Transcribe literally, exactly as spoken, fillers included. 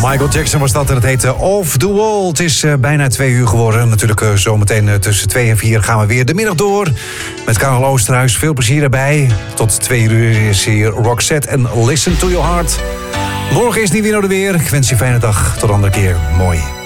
Michael Jackson was dat en het heette Off the Wall. Het is uh, bijna twee uur geworden. Natuurlijk uh, zometeen uh, tussen twee en vier gaan we weer de middag door. Met Karel Oosterhuis. Veel plezier erbij. Tot twee uur is hier Roxette en Listen to Your Heart. Morgen is Nivino er weer. Ik wens je een fijne dag. Tot een andere keer. Mooi.